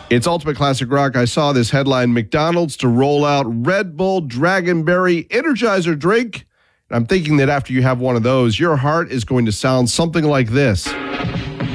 It's Ultimate Classic Rock. I saw this headline, McDonald's to roll out Red Bull Dragonberry Energizer drink. And I'm thinking that after you have one of those, your heart is going to sound something like this.